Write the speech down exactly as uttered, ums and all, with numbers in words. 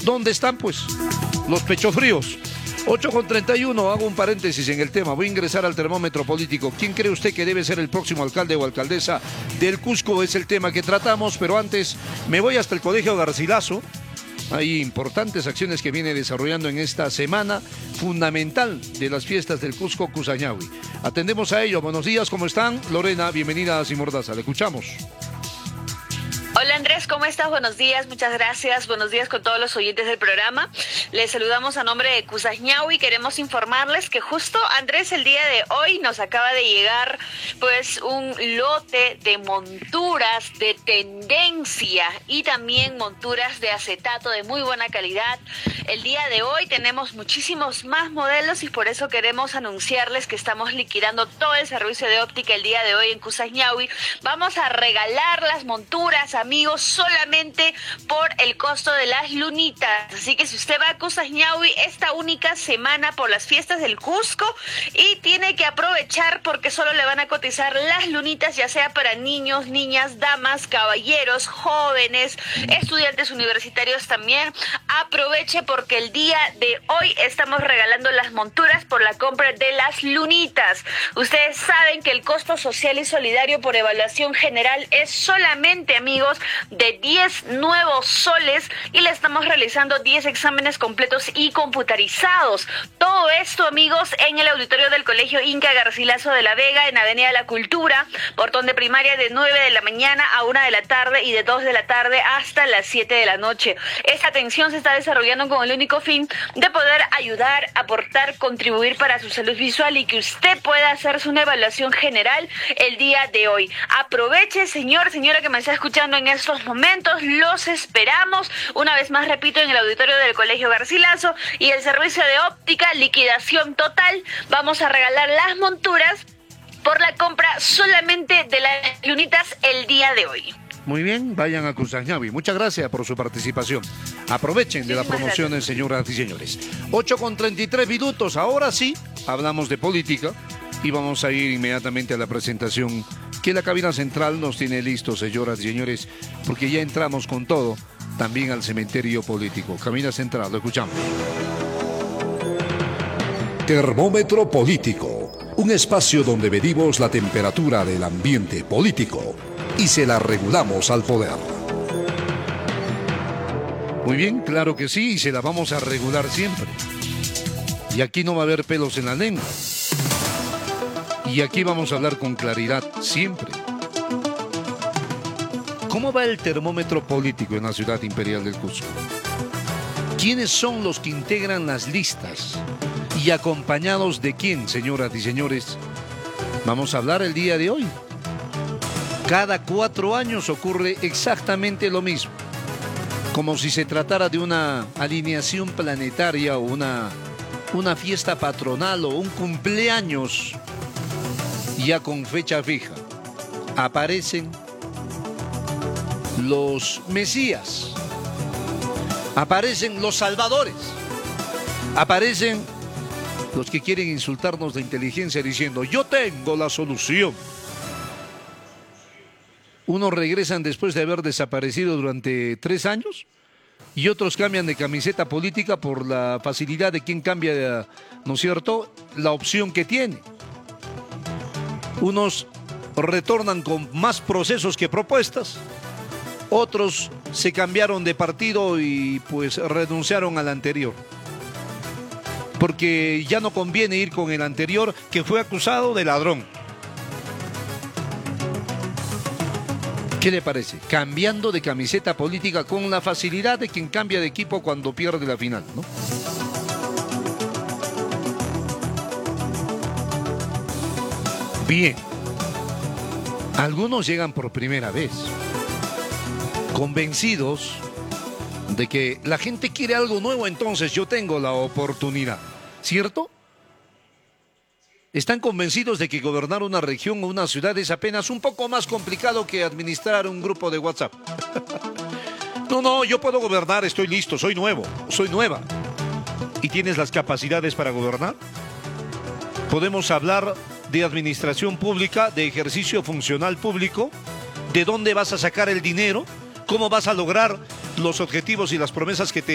¿Dónde están, pues, los pechofríos? ocho con treinta y uno, hago un paréntesis en el tema. Voy a ingresar al termómetro político. ¿Quién cree usted que debe ser el próximo alcalde o alcaldesa del Cusco? Es el tema que tratamos, pero antes me voy hasta el Colegio Garcilaso. Hay importantes acciones que viene desarrollando en esta semana fundamental de las fiestas del Cusco Cusañahui. Atendemos a ello. Buenos días, ¿cómo están? Lorena, bienvenida a Sin Mordaza. Le escuchamos. Hola Andrés, ¿cómo estás? Buenos días, muchas gracias. Buenos días con todos los oyentes del programa. Les saludamos a nombre de Cusañahui. Queremos informarles que justo, Andrés, el día de hoy nos acaba de llegar pues un lote de monturas de tendencia y también monturas de acetato de muy buena calidad. El día de hoy tenemos muchísimos más modelos y por eso queremos anunciarles que estamos liquidando todo el servicio de óptica el día de hoy en Cusañahui. Vamos a regalar las monturas, amigos, solamente por el costo de las lunitas. Así que si usted va a Cusañahui esta única semana por las fiestas del Cusco y tiene que aprovechar porque solo le van a cotizar las lunitas, ya sea para niños, niñas, damas, caballeros, jóvenes, estudiantes universitarios también. Aproveche porque el día de hoy estamos regalando las monturas por la compra de las lunitas. Ustedes saben que el costo social y solidario por evaluación general es solamente, amigos, de diez nuevos soles y le estamos realizando diez exámenes completos y computarizados. Todo esto, amigos, en el auditorio del Colegio Inca Garcilaso de la Vega, en Avenida La Cultura, portón de primaria de nueve de la mañana a una de la tarde y de dos de la tarde hasta las siete de la noche. Esta atención se está desarrollando con el único fin de poder ayudar, aportar, contribuir para su salud visual y que usted pueda hacerse una evaluación general el día de hoy. Aproveche, señor, señora que me está escuchando en estos momentos, los esperamos, una vez más repito, en el auditorio del Colegio Garcilaso y el servicio de óptica, liquidación total. Vamos a regalar las monturas por la compra solamente de las lunitas el día de hoy. Muy bien, vayan a Cusañahui. Muchas gracias por su participación. Aprovechen de las promociones, señoras y señores. ocho con treinta y tres minutos, ahora sí, hablamos de política y vamos a ir inmediatamente a la presentación que la cabina central nos tiene listo, señoras y señores, porque ya entramos con todo, también al cementerio político. Cabina central, lo escuchamos. Termómetro político, un espacio donde medimos la temperatura del ambiente político y se la regulamos al poder. Muy bien, claro que sí, y se la vamos a regular siempre. Y aquí no va a haber pelos en la lengua. Y aquí vamos a hablar con claridad siempre. ¿Cómo va el termómetro político en la ciudad imperial del Cusco? ¿Quiénes son los que integran las listas? ¿Y acompañados de quién, señoras y señores? Vamos a hablar el día de hoy. Cada cuatro años ocurre exactamente lo mismo. Como si se tratara de una alineación planetaria o una, una fiesta patronal o un cumpleaños ya con fecha fija. Aparecen los mesías, aparecen los salvadores, aparecen los que quieren insultarnos de inteligencia diciendo yo tengo la solución. Unos regresan después de haber desaparecido durante tres años y otros cambian de camiseta política por la facilidad de quien cambia, ¿no es cierto?, la opción que tiene. Unos retornan con más procesos que propuestas, otros se cambiaron de partido y pues renunciaron al anterior. Porque ya no conviene ir con el anterior que fue acusado de ladrón. ¿Qué le parece? Cambiando de camiseta política con la facilidad de quien cambia de equipo cuando pierde la final, ¿no? Bien. Algunos llegan por primera vez, convencidos de que la gente quiere algo nuevo, entonces yo tengo la oportunidad, ¿cierto? Están convencidos de que gobernar una región o una ciudad es apenas un poco más complicado que administrar un grupo de WhatsApp. No, no, yo puedo gobernar, estoy listo, soy nuevo, soy nueva. ¿Y tienes las capacidades para gobernar? Podemos hablar de administración pública, de ejercicio funcional público, de dónde vas a sacar el dinero, cómo vas a lograr los objetivos y las promesas que te